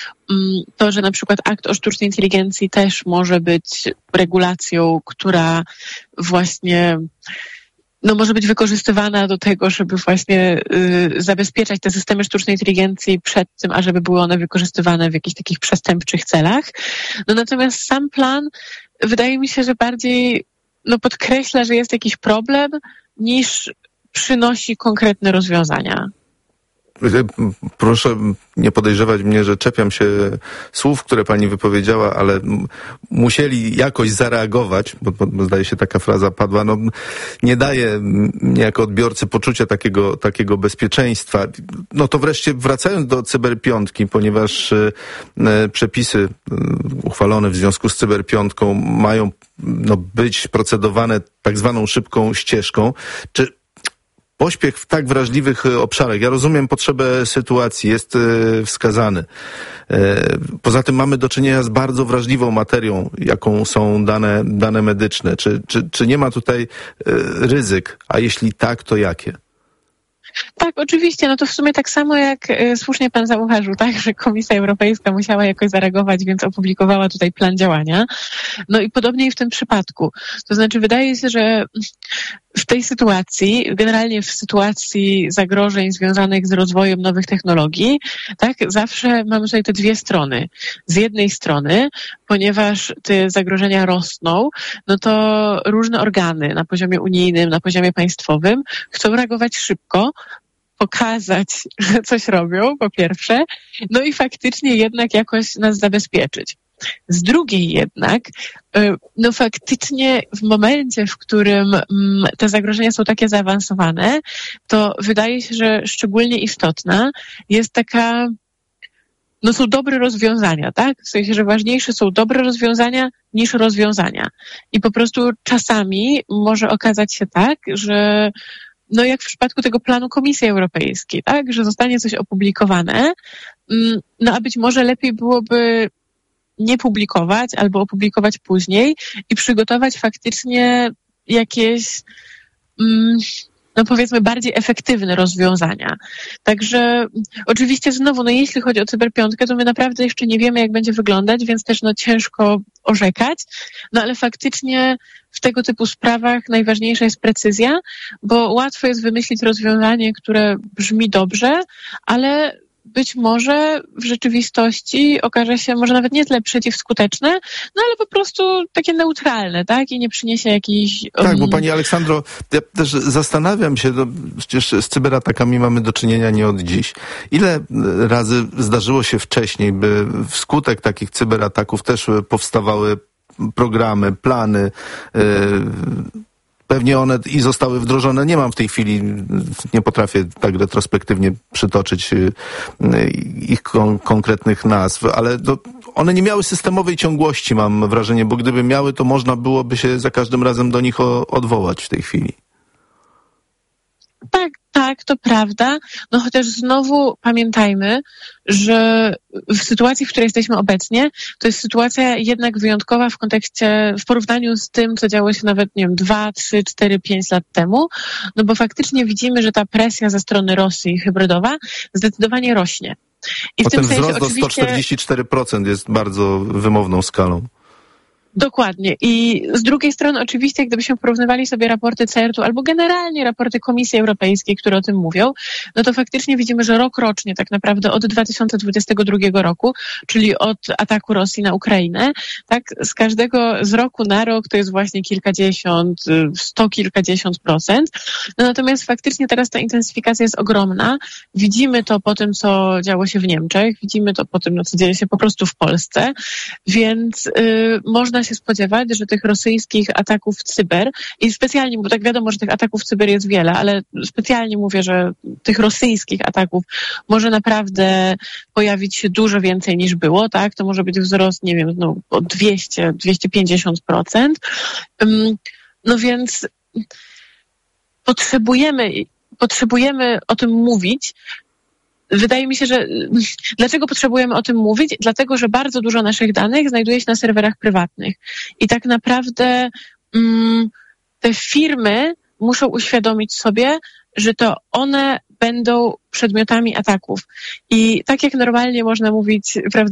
to, że na przykład akt o sztucznej inteligencji też może być regulacją, która właśnie może być wykorzystywana do tego, żeby właśnie zabezpieczać te systemy sztucznej inteligencji przed tym, ażeby były one wykorzystywane w jakichś takich przestępczych celach. Natomiast sam plan wydaje mi się, że bardziej podkreśla, że jest jakiś problem, niż przynosi konkretne rozwiązania. Proszę nie podejrzewać mnie, że czepiam się słów, które pani wypowiedziała, ale musieli jakoś zareagować, bo zdaje się taka fraza padła, nie daje mnie jako odbiorcy poczucia takiego bezpieczeństwa. To wreszcie wracając do cyberpiątki, ponieważ przepisy uchwalone w związku z cyberpiątką mają być procedowane tak zwaną szybką ścieżką. Czy pośpiech w tak wrażliwych obszarach, ja rozumiem potrzebę sytuacji, jest wskazany. Poza tym mamy do czynienia z bardzo wrażliwą materią, jaką są dane medyczne. Czy nie ma tutaj ryzyk? A jeśli tak, to jakie? Tak, oczywiście. To w sumie tak samo jak słusznie pan zauważył, tak, że Komisja Europejska musiała jakoś zareagować, więc opublikowała tutaj plan działania. I podobnie i w tym przypadku. To znaczy wydaje się, że w tej sytuacji, generalnie w sytuacji zagrożeń związanych z rozwojem nowych technologii, tak, zawsze mamy tutaj te dwie strony. Z jednej strony, ponieważ te zagrożenia rosną, to różne organy na poziomie unijnym, na poziomie państwowym chcą reagować szybko, pokazać, że coś robią, po pierwsze, i faktycznie jednak jakoś nas zabezpieczyć. Z drugiej jednak, faktycznie w momencie, w którym te zagrożenia są takie zaawansowane, to wydaje się, że szczególnie istotna jest taka, są dobre rozwiązania, tak? W sensie, że ważniejsze są dobre rozwiązania niż rozwiązania. I po prostu czasami może okazać się tak, że jak w przypadku tego planu Komisji Europejskiej, tak? Że zostanie coś opublikowane, a być może lepiej byłoby nie publikować albo opublikować później i przygotować faktycznie jakieś, powiedzmy, bardziej efektywne rozwiązania. Także oczywiście znowu, jeśli chodzi o cyberpiątkę, to my naprawdę jeszcze nie wiemy, jak będzie wyglądać, więc też ciężko orzekać, ale faktycznie w tego typu sprawach najważniejsza jest precyzja, bo łatwo jest wymyślić rozwiązanie, które brzmi dobrze, ale być może w rzeczywistości okaże się może nawet nie tyle przeciwskuteczne, ale po prostu takie neutralne, tak? I nie przyniesie jakichś... Tak, bo pani Aleksandro, ja też zastanawiam się, przecież z cyberatakami mamy do czynienia nie od dziś. Ile razy zdarzyło się wcześniej, by wskutek takich cyberataków też powstawały programy, plany, pewnie one i zostały wdrożone. Nie mam w tej chwili, nie potrafię tak retrospektywnie przytoczyć ich konkretnych nazw, ale one nie miały systemowej ciągłości, mam wrażenie, bo gdyby miały, to można byłoby się za każdym razem do nich odwołać w tej chwili. Tak, to prawda. Chociaż znowu pamiętajmy, że w sytuacji, w której jesteśmy obecnie, to jest sytuacja jednak wyjątkowa w porównaniu z tym, co działo się nawet, 2, 3, 4, 5 lat temu, bo faktycznie widzimy, że ta presja ze strony Rosji hybrydowa zdecydowanie rośnie. I w tym sensie wzrost oczywiście... do 144% jest bardzo wymowną skalą. Dokładnie. I z drugiej strony oczywiście, gdybyśmy porównywali sobie raporty CERT-u albo generalnie raporty Komisji Europejskiej, które o tym mówią, to faktycznie widzimy, że rocznie tak naprawdę od 2022 roku, czyli od ataku Rosji na Ukrainę, tak, z roku na rok to jest właśnie kilkadziesiąt, 100 kilkadziesiąt procent. Natomiast faktycznie teraz ta intensyfikacja jest ogromna. Widzimy to po tym, co działo się w Niemczech, widzimy to po tym, co dzieje się po prostu w Polsce, więc można się spodziewać, że tych rosyjskich ataków cyber i specjalnie, bo tak wiadomo, że tych ataków cyber jest wiele, ale specjalnie mówię, że tych rosyjskich ataków może naprawdę pojawić się dużo więcej niż było, tak? To może być wzrost, o 200-250%. Więc potrzebujemy o tym mówić. Wydaje mi się, że dlaczego potrzebujemy o tym mówić? Dlatego, że bardzo dużo naszych danych znajduje się na serwerach prywatnych. I tak naprawdę te firmy muszą uświadomić sobie, że to one będą przedmiotami ataków. I tak jak normalnie można mówić, prawda,